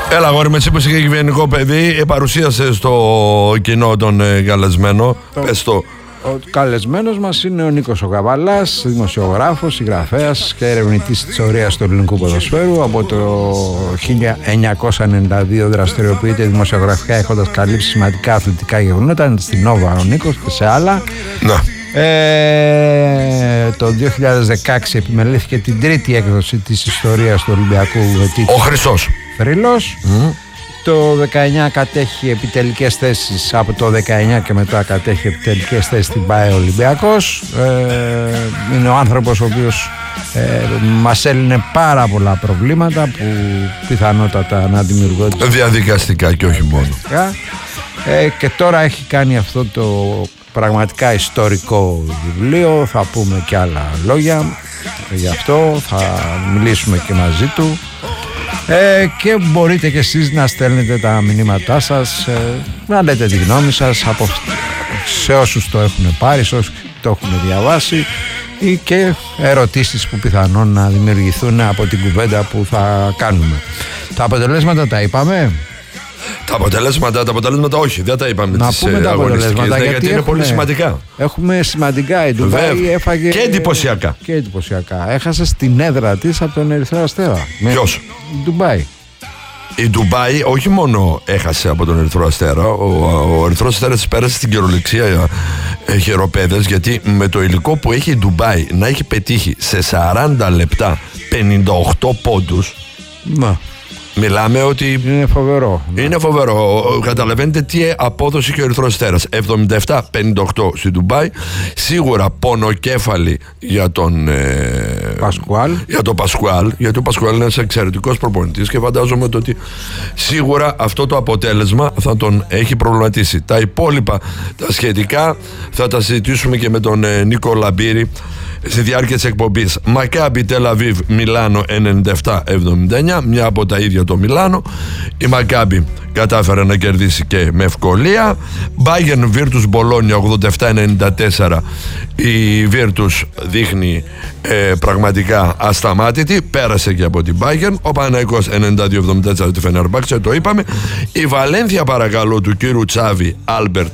Έλα, αγόρι, με εσύ που είσαι και κυβερνικό παιδί, παρουσίασε στο κοινό τον καλεσμένο. Πες το. Ο καλεσμένος μας είναι ο Νίκος ο Καβαλάς, δημοσιογράφος, συγγραφέας και ερευνητής της θεωρίας του ελληνικού ποδοσφαίρου. Από το 1992 δραστηριοποιείται δημοσιογραφικά, έχοντας καλύψει σημαντικά αθλητικά γεγονότα στην Νόβα ο Νίκος και σε άλλα. Να. Το 2016 επιμελήθηκε την τρίτη έκδοση της ιστορίας του Ολυμπιακού. Ο Χρυσός Θρύλος. Το 19 κατέχει επιτελικές θέσεις, από το 19 και μετά κατέχει επιτελικές θέσεις στην ΠΑΕ Ολυμπιακός. Είναι ο άνθρωπος ο οποίος μας έλυνε πάρα πολλά προβλήματα που πιθανότατα να δημιουργούνται διαδικαστικά και όχι μόνο. Και τώρα έχει κάνει αυτό το πραγματικά ιστορικό βιβλίο. Θα πούμε και άλλα λόγια γι' αυτό, θα μιλήσουμε και μαζί του. Και μπορείτε και εσείς να στέλνετε τα μηνύματά σας, να λέτε τη γνώμη σας σε όσους το έχουν πάρει, σε όσους το έχουν διαβάσει, ή και ερωτήσεις που πιθανόν να δημιουργηθούν από την κουβέντα που θα κάνουμε. Τα αποτελέσματα τα είπαμε. Τα αποτελέσματα όχι, δεν τα είπαμε. Να πούμε τα αποτελέσματα γιατί είναι πολύ σημαντικά. Έχουμε σημαντικά. Η Ντουμπάι έφαγε. Και εντυπωσιακά. Έχασε στην έδρα της από τον Ερυθρό Αστέρα. Ποιος? Η Ντουμπάι. Η Ντουμπάι όχι μόνο έχασε από τον Ερυθρό Αστέρα, ο Ερυθρός Αστέρας πέρασε στην κυριολεξία χεροπέδες, γιατί με το υλικό που έχει η Ντουμπάι να έχει πετύχει σε 40 λεπτά 58 πόντους. Μιλάμε ότι είναι φοβερό. Είναι φοβερό. Καταλαβαίνετε τι απόδοση και ο Ερυθρός Αστέρας. 77-58 στη Ντουμπάι. Σίγουρα πονοκέφαλη για τον Πασκουάλ. Για τον Πασκουάλ. Γιατί ο Πασκουάλ είναι ένας εξαιρετικός προπονητής και φαντάζομαι ότι σίγουρα αυτό το αποτέλεσμα θα τον έχει προβληματίσει. Τα υπόλοιπα, τα σχετικά, θα τα συζητήσουμε και με τον Νίκο Λαμπύρη στη διάρκεια της εκπομπής. Μακάμπι Τελ Αβίβ Μιλάνο 97-79, μια από τα ίδια το Μιλάνο. Η Μακάμπι κατάφερε να κερδίσει και με ευκολία. Bayern Virtus Μπολόνια 87-94. Η Virtus δείχνει πραγματικά ασταμάτητη, πέρασε και από την Bayern. Ο Παναθηναϊκός 92-74 τη Φενερμπάχτσε, το είπαμε. Η Βαλένθια, παρακαλώ, του κύριου Τσάβι Άλμπερτ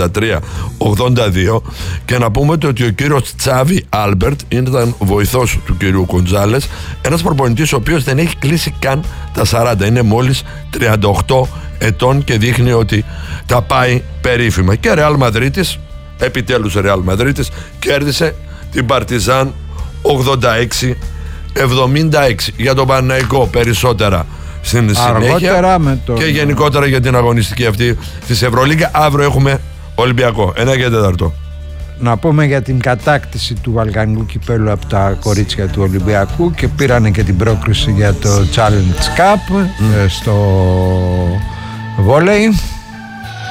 93-82. Και να πούμε ότι ο κύριος Τσάβι Άλμπερτ ήταν βοηθός του κύριου Κοντζάλες, ένας προπονητής ο οποίος δεν έχει κλείσει καν τα 40, είναι μόλις 38 ετών και δείχνει ότι τα πάει περίφημα. Και Ρεάλ Μαδρίτης, επιτέλους Ρεάλ Μαδρίτης, κέρδισε την Παρτιζάν 86-76. Για τον Παναθηναϊκό περισσότερα στην συνέχεια και γενικότερα για την αγωνιστική αυτή της Ευρωλίγκα. Αύριο έχουμε Ολυμπιακό 9:04. Να πούμε για την κατάκτηση του Βαλκανικού κυπέλου από τα κορίτσια του Ολυμπιακού και πήρανε και την πρόκριση για το Challenge Cup στο βόλεϊ.